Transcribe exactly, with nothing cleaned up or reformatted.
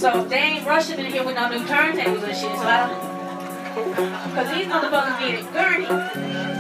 So they ain't rushing in here with no new turntables and shit, so I don't. Cause these motherfuckers need a gurney.